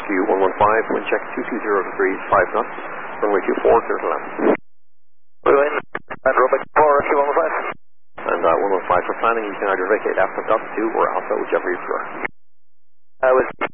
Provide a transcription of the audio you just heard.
RQ115, wind check 220 degrees, 5 knots, runway 24, clear to land. Wind, and runway 4, RQ115. And 115 for planning, you can either vacate Alpha Delta 2 or Alpha, whichever you prefer. With